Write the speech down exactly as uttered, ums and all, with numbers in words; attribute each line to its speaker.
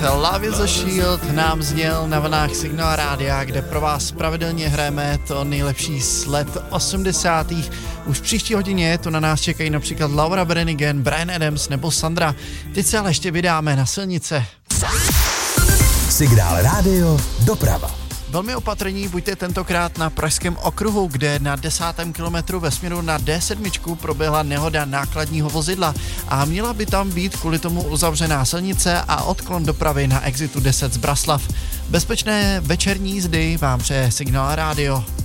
Speaker 1: Love is a Shield nám zněl na vlnách Signál Rádia, kde pro vás pravidelně hrajeme to nejlepší z let osmdesátých. Už příští hodině tu na nás čekají například Laura Branigan, Bryan Adams nebo Sandra. Teď se ale ještě vydáme na silnice.
Speaker 2: Signál Rádio doprava.
Speaker 1: Velmi opatrní buďte tentokrát na Pražském okruhu, kde na desátém kilometru ve směru na D sedm proběhla nehoda nákladního vozidla a měla by tam být kvůli tomu uzavřená silnice a odklon dopravy na exitu deset z Braslav. Bezpečné večerní jízdy vám přeje Signál Rádio.